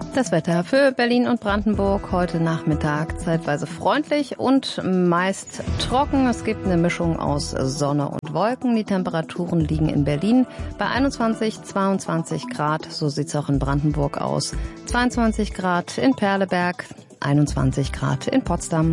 Das Wetter für Berlin und Brandenburg heute Nachmittag zeitweise freundlich und meist trocken. Es gibt eine Mischung aus Sonne und Wolken. Die Temperaturen liegen in Berlin bei 21, 22 Grad. So sieht's auch in Brandenburg aus. 22 Grad in Perleberg, 21 Grad in Potsdam.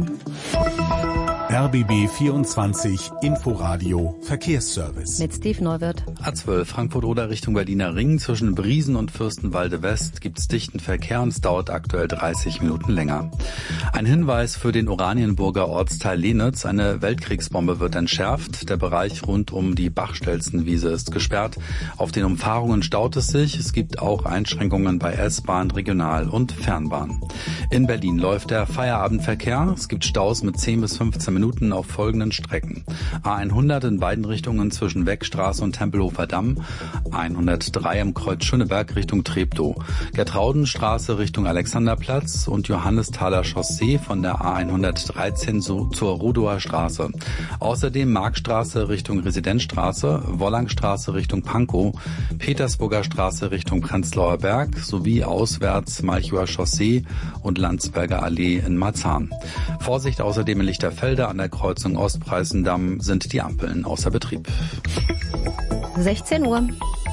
RBB 24 Inforadio Verkehrsservice. Mit Steve Neuwirth. A12 Frankfurt-Oder Richtung Berliner Ring. Zwischen Briesen und Fürstenwalde West gibt es dichten Verkehr und es dauert aktuell 30 Minuten länger. Ein Hinweis für den Oranienburger Ortsteil Lenitz. Eine Weltkriegsbombe wird entschärft. Der Bereich rund um die Bachstelzenwiese ist gesperrt. Auf den Umfahrungen staut es sich. Es gibt auch Einschränkungen bei S-Bahn, Regional- und Fernbahn. In Berlin läuft der Feierabendverkehr. Es gibt Staus mit 10 bis 15 Minuten auf folgenden Strecken. A100 in beiden Richtungen zwischen Weckstraße und Tempelhofer Damm, 103 im Kreuz Schöneberg Richtung Treptow, Gertraudenstraße Richtung Alexanderplatz und Johannesthaler Chaussee von der A113 zur Rudower Straße. Außerdem Markstraße Richtung Residenzstraße, Wollangstraße Richtung Pankow, Petersburger Straße Richtung Prenzlauer Berg sowie auswärts Malchower Chaussee und Landsberger Allee in Marzahn. Vorsicht außerdem in Lichterfelde. An der Kreuzung Ostpreußendamm sind die Ampeln außer Betrieb. 16 Uhr.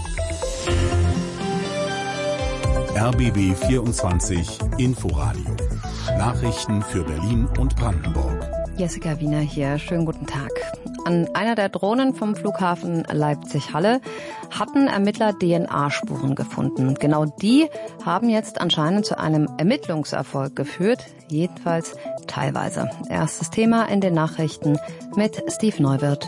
RBB 24 Inforadio. Nachrichten für Berlin und Brandenburg. Jessica Wiener hier. Schönen guten Tag. An einer der Drohnen vom Flughafen Leipzig-Halle hatten Ermittler DNA-Spuren gefunden. Genau die haben jetzt anscheinend zu einem Ermittlungserfolg geführt, jedenfalls teilweise. Erstes Thema in den Nachrichten mit Steve Neuwirth.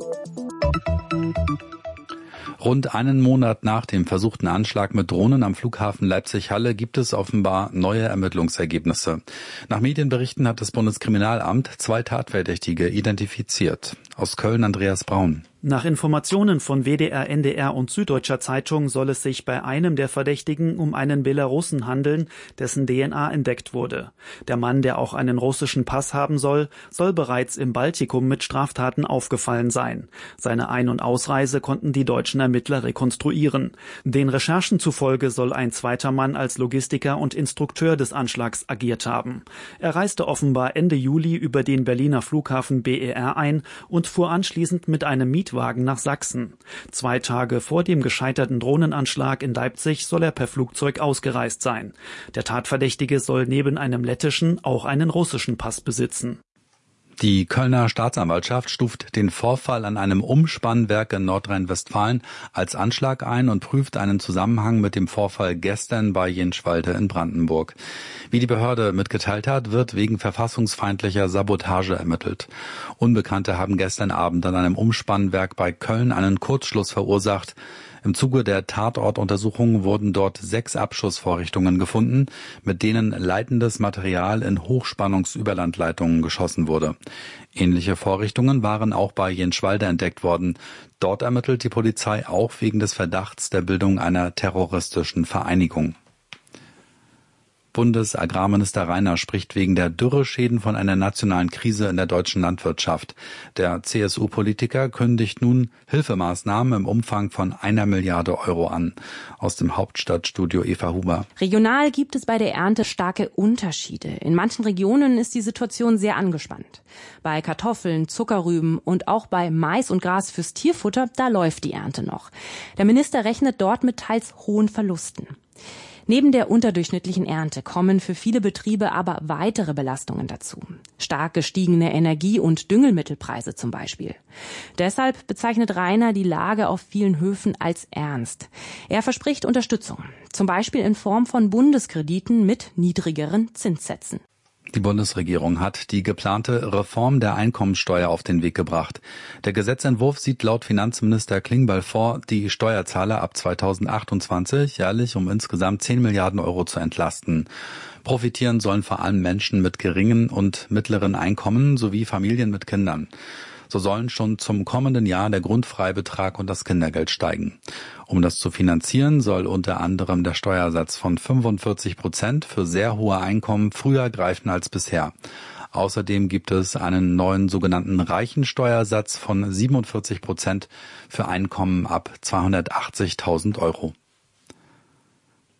Rund einen Monat nach dem versuchten Anschlag mit Drohnen am Flughafen Leipzig-Halle gibt es offenbar neue Ermittlungsergebnisse. Nach Medienberichten hat das Bundeskriminalamt 2 Tatverdächtige identifiziert. Aus Köln Andreas Braun. Nach Informationen von WDR, NDR und Süddeutscher Zeitung soll es sich bei einem der Verdächtigen um einen Belarussen handeln, dessen DNA entdeckt wurde. Der Mann, der auch einen russischen Pass haben soll bereits im Baltikum mit Straftaten aufgefallen sein. Seine Ein- und Ausreise konnten die deutschen Ermittler rekonstruieren. Den Recherchen zufolge soll ein zweiter Mann als Logistiker und Instrukteur des Anschlags agiert haben. Er reiste offenbar Ende Juli über den Berliner Flughafen BER ein und fuhr anschließend mit einem Mietwagen nach Sachsen. 2 Tage vor dem gescheiterten Drohnenanschlag in Leipzig soll er per Flugzeug ausgereist sein. Der Tatverdächtige soll neben einem lettischen auch einen russischen Pass besitzen. Die Kölner Staatsanwaltschaft stuft den Vorfall an einem Umspannwerk in Nordrhein-Westfalen als Anschlag ein und prüft einen Zusammenhang mit dem Vorfall gestern bei Jenschwalde in Brandenburg. Wie die Behörde mitgeteilt hat, wird wegen verfassungsfeindlicher Sabotage ermittelt. Unbekannte haben gestern Abend an einem Umspannwerk bei Köln einen Kurzschluss verursacht. Im Zuge der Tatortuntersuchung wurden dort 6 Abschussvorrichtungen gefunden, mit denen leitendes Material in Hochspannungsüberlandleitungen geschossen wurde. Ähnliche Vorrichtungen waren auch bei Jenschwalde entdeckt worden. Dort ermittelt die Polizei auch wegen des Verdachts der Bildung einer terroristischen Vereinigung. Bundesagrarminister Reiner spricht wegen der Dürreschäden von einer nationalen Krise in der deutschen Landwirtschaft. Der CSU-Politiker kündigt nun Hilfemaßnahmen im Umfang von 1 Milliarde Euro an. Aus dem Hauptstadtstudio Eva Huber. Regional gibt es bei der Ernte starke Unterschiede. In manchen Regionen ist die Situation sehr angespannt. Bei Kartoffeln, Zuckerrüben und auch bei Mais und Gras fürs Tierfutter, da läuft die Ernte noch. Der Minister rechnet dort mit teils hohen Verlusten. Neben der unterdurchschnittlichen Ernte kommen für viele Betriebe aber weitere Belastungen dazu. Stark gestiegene Energie- und Düngemittelpreise zum Beispiel. Deshalb bezeichnet Reiner die Lage auf vielen Höfen als ernst. Er verspricht Unterstützung, zum Beispiel in Form von Bundeskrediten mit niedrigeren Zinssätzen. Die Bundesregierung hat die geplante Reform der Einkommensteuer auf den Weg gebracht. Der Gesetzentwurf sieht laut Finanzminister Klingbeil vor, die Steuerzahler ab 2028 jährlich um insgesamt 10 Milliarden Euro zu entlasten. Profitieren sollen vor allem Menschen mit geringen und mittleren Einkommen sowie Familien mit Kindern. So sollen schon zum kommenden Jahr der Grundfreibetrag und das Kindergeld steigen. Um das zu finanzieren, soll unter anderem der Steuersatz von 45% für sehr hohe Einkommen früher greifen als bisher. Außerdem gibt es einen neuen sogenannten Reichensteuersatz von 47% für Einkommen ab 280.000 Euro.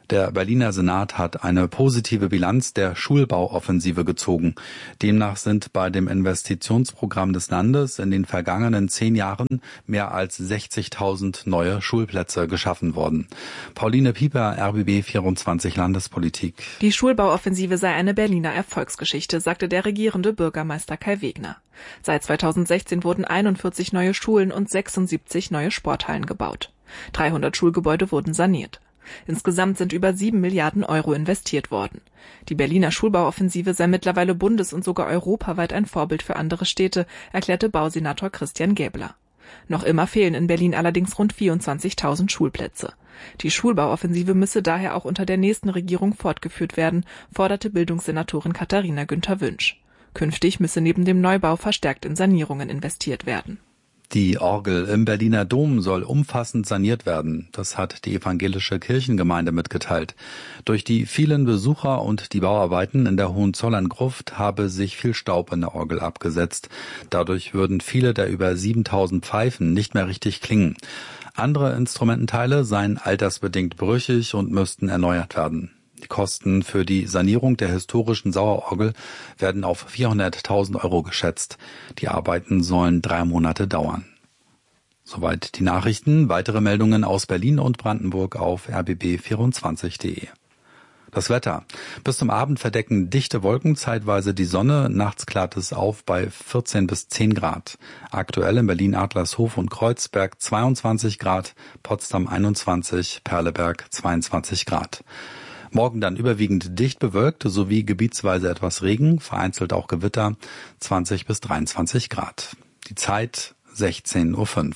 Der Berliner Senat hat eine positive Bilanz der Schulbauoffensive gezogen. Demnach sind bei dem Investitionsprogramm des Landes in den vergangenen 10 Jahren mehr als 60.000 neue Schulplätze geschaffen worden. Pauline Pieper, RBB 24 Landespolitik. Die Schulbauoffensive sei eine Berliner Erfolgsgeschichte, sagte der regierende Bürgermeister Kai Wegner. Seit 2016 wurden 41 neue Schulen und 76 neue Sporthallen gebaut. 300 Schulgebäude wurden saniert. Insgesamt sind über 7 Milliarden Euro investiert worden. Die Berliner Schulbauoffensive sei mittlerweile bundes- und sogar europaweit ein Vorbild für andere Städte, erklärte Bausenator Christian Gäbler. Noch immer fehlen in Berlin allerdings rund 24.000 Schulplätze. Die Schulbauoffensive müsse daher auch unter der nächsten Regierung fortgeführt werden, forderte Bildungssenatorin Katharina Günther-Wünsch. Künftig müsse neben dem Neubau verstärkt in Sanierungen investiert werden. Die Orgel im Berliner Dom soll umfassend saniert werden. Das hat die evangelische Kirchengemeinde mitgeteilt. Durch die vielen Besucher und die Bauarbeiten in der Hohenzollern-Gruft habe sich viel Staub in der Orgel abgesetzt. Dadurch würden viele der über 7.000 Pfeifen nicht mehr richtig klingen. Andere Instrumententeile seien altersbedingt brüchig und müssten erneuert werden. Die Kosten für die Sanierung der historischen Sauerorgel werden auf 400.000 Euro geschätzt. Die Arbeiten sollen 3 Monate dauern. Soweit die Nachrichten. Weitere Meldungen aus Berlin und Brandenburg auf rbb24.de. Das Wetter. Bis zum Abend verdecken dichte Wolken zeitweise die Sonne. Nachts klart es auf bei 14 bis 10 Grad. Aktuell in Berlin, Adlershof und Kreuzberg 22 Grad, Potsdam 21, Perleberg 22 Grad. Morgen dann überwiegend dicht bewölkt sowie gebietsweise etwas Regen, vereinzelt auch Gewitter, 20 bis 23 Grad. Die Zeit 16:05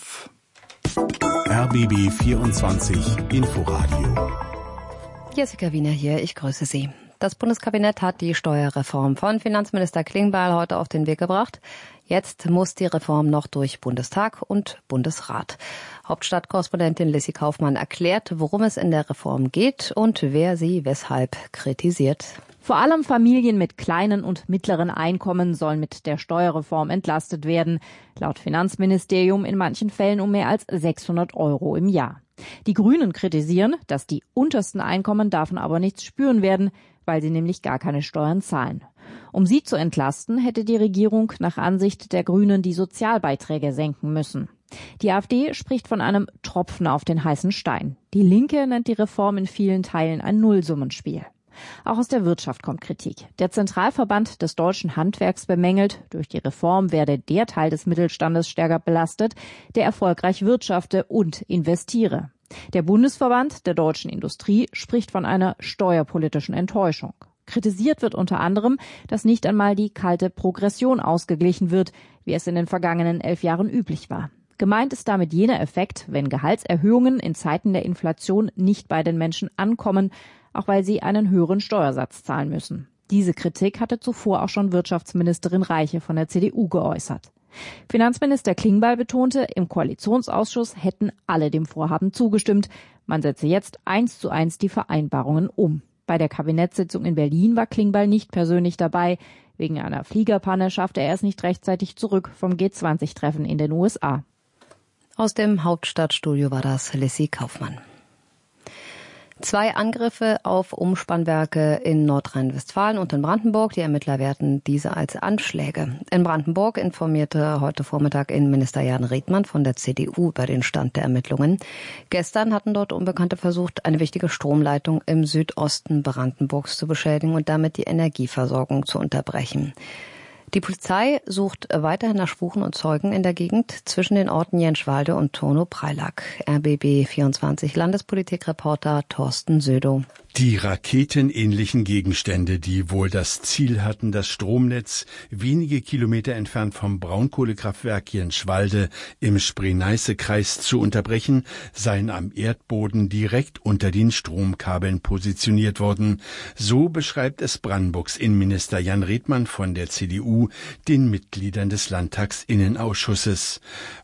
Uhr. RBB 24 Inforadio. Jessica Wiener hier, ich grüße Sie. Das Bundeskabinett hat die Steuerreform von Finanzminister Klingbeil heute auf den Weg gebracht. Jetzt muss die Reform noch durch Bundestag und Bundesrat. Hauptstadtkorrespondentin Lissy Kaufmann erklärt, worum es in der Reform geht und wer sie weshalb kritisiert. Vor allem Familien mit kleinen und mittleren Einkommen sollen mit der Steuerreform entlastet werden. Laut Finanzministerium in manchen Fällen um mehr als 600 Euro im Jahr. Die Grünen kritisieren, dass die untersten Einkommen davon aber nichts spüren werden, weil sie nämlich gar keine Steuern zahlen. Um sie zu entlasten, hätte die Regierung nach Ansicht der Grünen die Sozialbeiträge senken müssen. Die AfD spricht von einem Tropfen auf den heißen Stein. Die Linke nennt die Reform in vielen Teilen ein Nullsummenspiel. Auch aus der Wirtschaft kommt Kritik. Der Zentralverband des deutschen Handwerks bemängelt, durch die Reform werde der Teil des Mittelstandes stärker belastet, der erfolgreich wirtschafte und investiere. Der Bundesverband der deutschen Industrie spricht von einer steuerpolitischen Enttäuschung. Kritisiert wird unter anderem, dass nicht einmal die kalte Progression ausgeglichen wird, wie es in den vergangenen 11 Jahren üblich war. Gemeint ist damit jener Effekt, wenn Gehaltserhöhungen in Zeiten der Inflation nicht bei den Menschen ankommen, auch weil sie einen höheren Steuersatz zahlen müssen. Diese Kritik hatte zuvor auch schon Wirtschaftsministerin Reiche von der CDU geäußert. Finanzminister Klingbeil betonte, im Koalitionsausschuss hätten alle dem Vorhaben zugestimmt. Man setze jetzt 1:1 die Vereinbarungen um. Bei der Kabinettssitzung in Berlin war Klingbeil nicht persönlich dabei. Wegen einer Fliegerpanne schaffte er es nicht rechtzeitig zurück vom G20-Treffen in den USA. Aus dem Hauptstadtstudio war das Lissy Kaufmann. 2 Angriffe auf Umspannwerke in Nordrhein-Westfalen und in Brandenburg. Die Ermittler werten diese als Anschläge. In Brandenburg informierte heute Vormittag Innenminister Jan Riedmann von der CDU über den Stand der Ermittlungen. Gestern hatten dort Unbekannte versucht, eine wichtige Stromleitung im Südosten Brandenburgs zu beschädigen und damit die Energieversorgung zu unterbrechen. Die Polizei sucht weiterhin nach Spuren und Zeugen in der Gegend zwischen den Orten Jenschwalde und Turnow-Preilack. RBB 24 Landespolitikreporter Thorsten Södow. Die raketenähnlichen Gegenstände, die wohl das Ziel hatten, das Stromnetz wenige Kilometer entfernt vom Braunkohlekraftwerk Jenschwalde im Spree-Neiße-Kreis zu unterbrechen, seien am Erdboden direkt unter den Stromkabeln positioniert worden. So beschreibt es Brandenburgs Innenminister Jan Riedmann von der CDU den Mitgliedern des Landtagsinnenausschusses.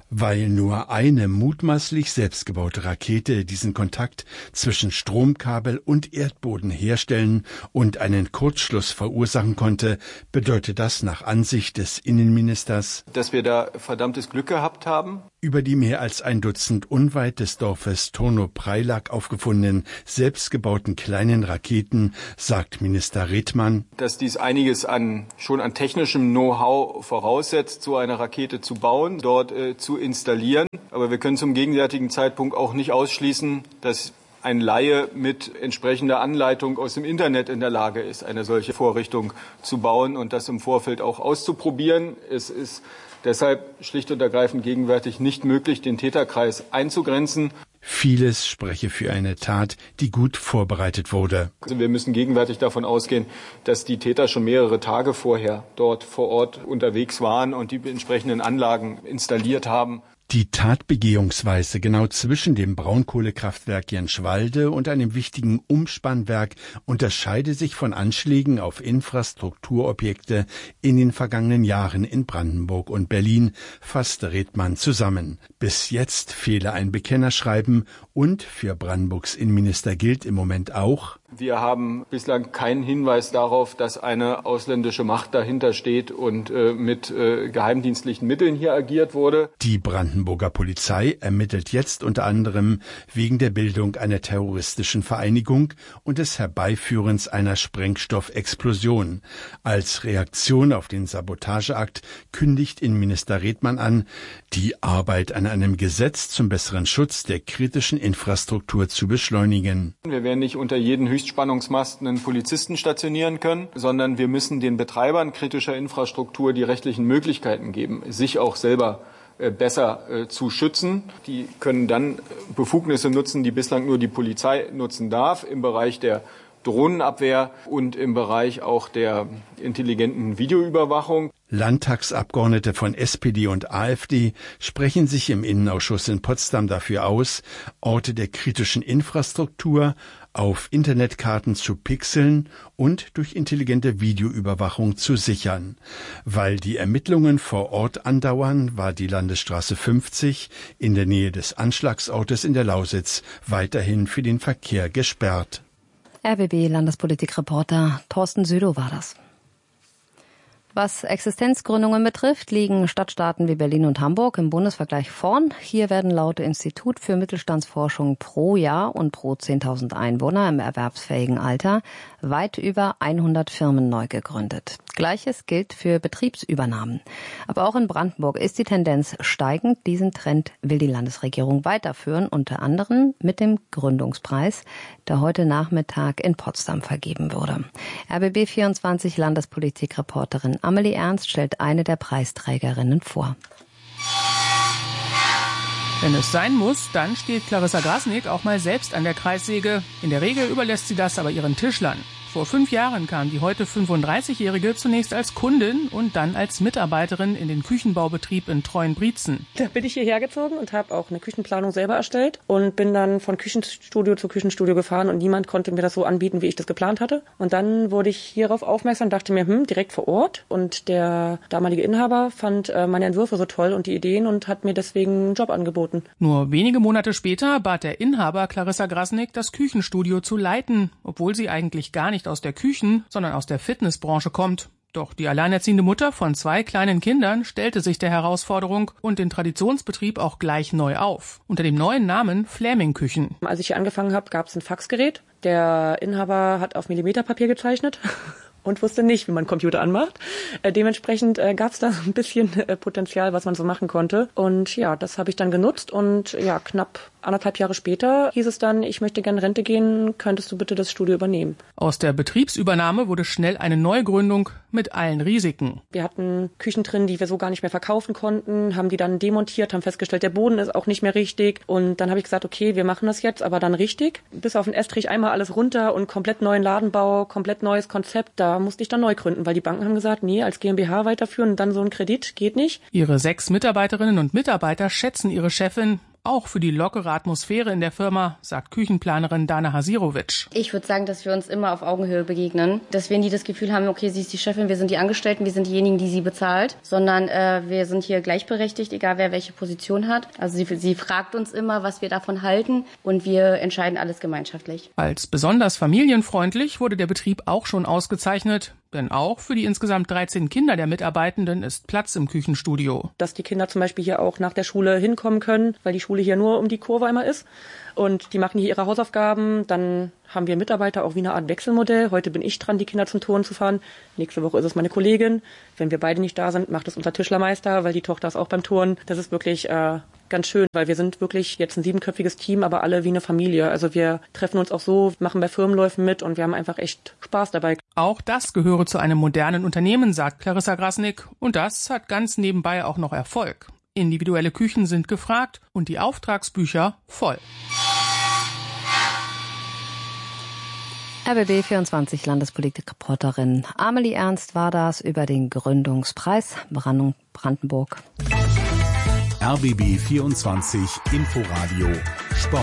Weil nur eine mutmaßlich selbstgebaute Rakete diesen Kontakt zwischen Stromkabel und Erdboden herstellen und einen Kurzschluss verursachen konnte, bedeutet das nach Ansicht des Innenministers, dass wir da verdammtes Glück gehabt haben. Über die mehr als ein Dutzend unweit des Dorfes Torno-Preilack aufgefundenen, selbstgebauten kleinen Raketen sagt Minister Redmann, dass dies einiges schon an technischem Know-how voraussetzt, so eine Rakete zu bauen, dort zu installieren. Aber wir können zum gegenwärtigen Zeitpunkt auch nicht ausschließen, dass ein Laie mit entsprechender Anleitung aus dem Internet in der Lage ist, eine solche Vorrichtung zu bauen und das im Vorfeld auch auszuprobieren. Es ist deshalb schlicht und ergreifend gegenwärtig nicht möglich, den Täterkreis einzugrenzen. Vieles spreche für eine Tat, die gut vorbereitet wurde. Also wir müssen gegenwärtig davon ausgehen, dass die Täter schon mehrere Tage vorher dort vor Ort unterwegs waren und die entsprechenden Anlagen installiert haben. Die Tatbegehungsweise genau zwischen dem Braunkohlekraftwerk Jenschwalde und einem wichtigen Umspannwerk unterscheide sich von Anschlägen auf Infrastrukturobjekte in den vergangenen Jahren in Brandenburg und Berlin, fasste Redmann zusammen. Bis jetzt fehle ein Bekennerschreiben und für Brandenburgs Innenminister gilt im Moment auch: Wir haben bislang keinen Hinweis darauf, dass eine ausländische Macht dahinter steht und mit geheimdienstlichen Mitteln hier agiert wurde. Die Brandenburger Polizei ermittelt jetzt unter anderem wegen der Bildung einer terroristischen Vereinigung und des Herbeiführens einer Sprengstoffexplosion. Als Reaktion auf den Sabotageakt kündigt Innenminister Redmann an, die Arbeit an einem Gesetz zum besseren Schutz der kritischen Infrastruktur zu beschleunigen. Wir werden nicht unter jeden Höchstspannungsmasten einen Polizisten stationieren können, sondern wir müssen den Betreibern kritischer Infrastruktur die rechtlichen Möglichkeiten geben, sich auch selber besser zu schützen. Die können dann Befugnisse nutzen, die bislang nur die Polizei nutzen darf, im Bereich der Drohnenabwehr und im Bereich auch der intelligenten Videoüberwachung. Landtagsabgeordnete von SPD und AfD sprechen sich im Innenausschuss in Potsdam dafür aus, Orte der kritischen Infrastruktur auf Internetkarten zu pixeln und durch intelligente Videoüberwachung zu sichern. Weil die Ermittlungen vor Ort andauern, war die Landesstraße 50 in der Nähe des Anschlagsortes in der Lausitz weiterhin für den Verkehr gesperrt. RBB-Landespolitikreporter Thorsten Südow war das. Was Existenzgründungen betrifft, liegen Stadtstaaten wie Berlin und Hamburg im Bundesvergleich vorn. Hier werden laut Institut für Mittelstandsforschung pro Jahr und pro 10.000 Einwohner im erwerbsfähigen Alter weit über 100 Firmen neu gegründet. Gleiches gilt für Betriebsübernahmen. Aber auch in Brandenburg ist die Tendenz steigend. Diesen Trend will die Landesregierung weiterführen, unter anderem mit dem Gründungspreis, der heute Nachmittag in Potsdam vergeben wurde. RBB24 Landespolitikreporterin Amelie Ernst stellt eine der Preisträgerinnen vor. Wenn es sein muss, dann steht Clarissa Grasnick auch mal selbst an der Kreissäge. In der Regel überlässt sie das aber ihren Tischlern. Vor 5 Jahren kam die heute 35-Jährige zunächst als Kundin und dann als Mitarbeiterin in den Küchenbaubetrieb in Treuenbrietzen. Da bin ich hierher gezogen und habe auch eine Küchenplanung selber erstellt und bin dann von Küchenstudio zu Küchenstudio gefahren und niemand konnte mir das so anbieten, wie ich das geplant hatte. Und dann wurde ich hierauf aufmerksam, dachte mir, direkt vor Ort. Und der damalige Inhaber fand meine Entwürfe so toll und die Ideen und hat mir deswegen einen Job angeboten. Nur wenige Monate später bat der Inhaber Clarissa Grasnick, das Küchenstudio zu leiten, obwohl sie eigentlich gar nicht aus der Küchen, sondern aus der Fitnessbranche kommt. Doch die alleinerziehende Mutter von 2 kleinen Kindern stellte sich der Herausforderung und den Traditionsbetrieb auch gleich neu auf. Unter dem neuen Namen Fläming Küchen. Als ich hier angefangen habe, gab es ein Faxgerät. Der Inhaber hat auf Millimeterpapier gezeichnet und wusste nicht, wie man Computer anmacht. Dementsprechend gab es da so ein bisschen Potenzial, was man so machen konnte. Und ja, das habe ich dann genutzt und ja, knapp 1,5 Jahre später hieß es dann, ich möchte gerne Rente gehen, könntest du bitte das Studio übernehmen. Aus der Betriebsübernahme wurde schnell eine Neugründung mit allen Risiken. Wir hatten Küchen drin, die wir so gar nicht mehr verkaufen konnten, haben die dann demontiert, haben festgestellt, der Boden ist auch nicht mehr richtig. Und dann habe ich gesagt, okay, wir machen das jetzt, aber dann richtig. Bis auf den Estrich einmal alles runter und komplett neuen Ladenbau, komplett neues Konzept. Da musste ich dann neu gründen, weil die Banken haben gesagt, nee, als GmbH weiterführen und dann so ein Kredit geht nicht. Ihre 6 Mitarbeiterinnen und Mitarbeiter schätzen ihre Chefin, auch für die lockere Atmosphäre in der Firma, sagt Küchenplanerin Dana Hasirovic. Ich würde sagen, dass wir uns immer auf Augenhöhe begegnen, dass wir nie das Gefühl haben, okay, sie ist die Chefin, wir sind die Angestellten, wir sind diejenigen, die sie bezahlt, sondern wir sind hier gleichberechtigt, egal wer welche Position hat. Also sie fragt uns immer, was wir davon halten und wir entscheiden alles gemeinschaftlich. Als besonders familienfreundlich wurde der Betrieb auch schon ausgezeichnet. Denn auch für die insgesamt 13 Kinder der Mitarbeitenden ist Platz im Küchenstudio. Dass die Kinder zum Beispiel hier auch nach der Schule hinkommen können, weil die Schule hier nur um die Kurve einmal ist. Und die machen hier ihre Hausaufgaben. Dann haben wir Mitarbeiter auch wie eine Art Wechselmodell. Heute bin ich dran, die Kinder zum Turnen zu fahren. Nächste Woche ist es meine Kollegin. Wenn wir beide nicht da sind, macht es unser Tischlermeister, weil die Tochter ist auch beim Turnen. Das ist wirklich ganz schön, weil wir sind wirklich jetzt ein 7-köpfiges Team, aber alle wie eine Familie. Also wir treffen uns auch so, machen bei Firmenläufen mit und wir haben einfach echt Spaß dabei. Auch das gehöre zu einem modernen Unternehmen, sagt Clarissa Grasnick. Und das hat ganz nebenbei auch noch Erfolg. Individuelle Küchen sind gefragt und die Auftragsbücher voll. RBB 24 Landespolitikreporterin Amelie Ernst war das über den Gründungspreis Brandenburg. RBB 24 Inforadio Sport.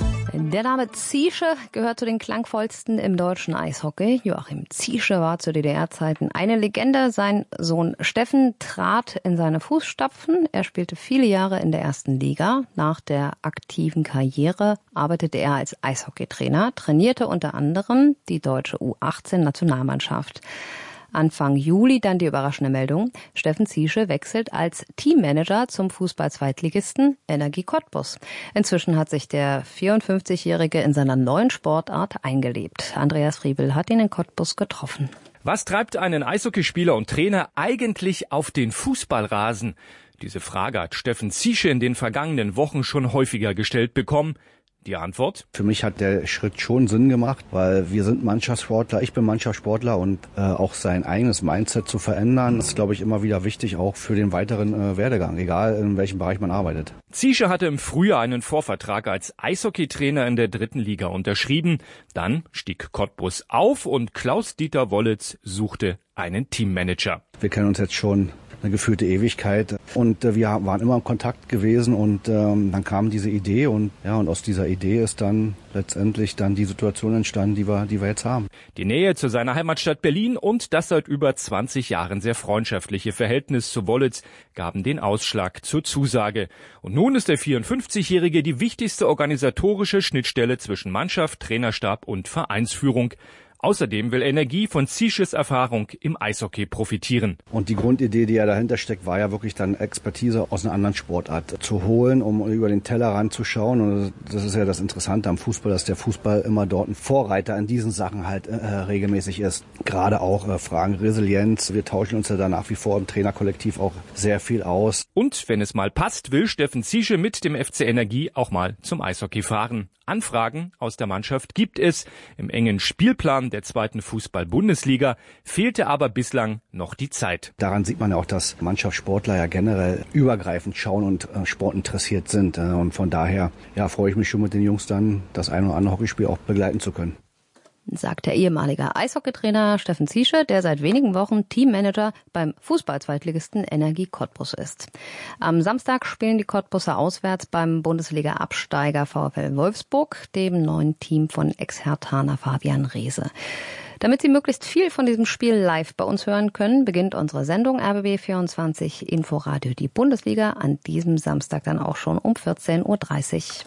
Der Name Ziesche gehört zu den klangvollsten im deutschen Eishockey. Joachim Ziesche war zu DDR-Zeiten eine Legende. Sein Sohn Steffen trat in seine Fußstapfen. Er spielte viele Jahre in der ersten Liga. Nach der aktiven Karriere arbeitete er als Eishockeytrainer, trainierte unter anderem die deutsche U18-Nationalmannschaft. Anfang Juli dann die überraschende Meldung. Steffen Ziesche wechselt als Teammanager zum Fußball-Zweitligisten Energie Cottbus. Inzwischen hat sich der 54-Jährige in seiner neuen Sportart eingelebt. Andreas Friebel hat ihn in Cottbus getroffen. Was treibt einen Eishockeyspieler und Trainer eigentlich auf den Fußballrasen? Diese Frage hat Steffen Ziesche in den vergangenen Wochen schon häufiger gestellt bekommen. Die Antwort? Für mich hat der Schritt schon Sinn gemacht, weil wir sind Mannschaftssportler, ich bin Mannschaftssportler und auch sein eigenes Mindset zu verändern, ist, glaube ich, immer wieder wichtig, auch für den weiteren Werdegang, egal in welchem Bereich man arbeitet. Ziesche hatte im Frühjahr einen Vorvertrag als Eishockeytrainer in der 3. Liga unterschrieben. Dann stieg Cottbus auf und Klaus-Dieter Wollitz suchte einen Teammanager. Wir kennen uns jetzt schon eine gefühlte Ewigkeit und wir waren immer in Kontakt gewesen und dann kam diese Idee und aus dieser Idee ist dann letztendlich dann die Situation entstanden, die wir jetzt haben. Die Nähe zu seiner Heimatstadt Berlin und das seit über 20 Jahren sehr freundschaftliche Verhältnis zu Wollitz gaben den Ausschlag zur Zusage. Und nun ist der 54-Jährige die wichtigste organisatorische Schnittstelle zwischen Mannschaft, Trainerstab und Vereinsführung. Außerdem will Energie von Ziesches Erfahrung im Eishockey profitieren. Und die Grundidee, die ja dahinter steckt, war ja wirklich dann Expertise aus einer anderen Sportart zu holen, um über den Tellerrand zu schauen. Und das ist ja das Interessante am Fußball, dass der Fußball immer dort ein Vorreiter in diesen Sachen halt regelmäßig ist. Gerade auch Fragen Resilienz. Wir tauschen uns ja da nach wie vor im Trainerkollektiv auch sehr viel aus. Und wenn es mal passt, will Steffen Ziesche mit dem FC Energie auch mal zum Eishockey fahren. Anfragen aus der Mannschaft gibt es. Im engen Spielplan der 2. Fußball-Bundesliga fehlte aber bislang noch die Zeit. Daran sieht man ja auch, dass Mannschaftssportler ja generell übergreifend schauen und sportinteressiert sind. Und von daher freue ich mich schon mit den Jungs dann, das ein oder andere Hockeyspiel auch begleiten zu können. Sagt der ehemalige Eishockeytrainer Steffen Ziesche, der seit wenigen Wochen Teammanager beim Fußball-Zweitligisten Energie Cottbus ist. Am Samstag spielen die Cottbuser auswärts beim Bundesliga-Absteiger VfL Wolfsburg, dem neuen Team von Ex-Herthaner Fabian Reese. Damit Sie möglichst viel von diesem Spiel live bei uns hören können, beginnt unsere Sendung RBB 24 Inforadio die Bundesliga an diesem Samstag dann auch schon um 14.30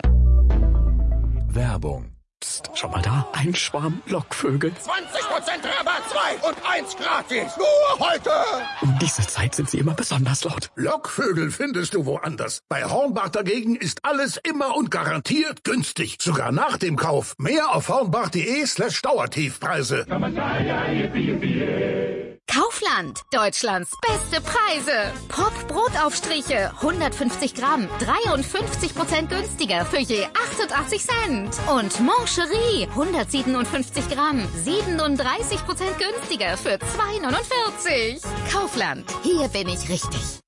Uhr. Werbung. Psst, schau mal da, ein Schwarm Lockvögel. 20% Rabatt, 2 und 1 gratis. Nur heute. Um diese Zeit sind sie immer besonders laut. Lockvögel findest du woanders. Bei Hornbach dagegen ist alles immer und garantiert günstig. Sogar nach dem Kauf. Mehr auf hornbach.de/Dauertiefpreise. Kaufland, Deutschlands beste Preise. Pop Brotaufstriche, 150 Gramm, 53% günstiger für je 88 Cent. Und Mancherie, 157 Gramm, 37% günstiger für 2,49. Kaufland, hier bin ich richtig.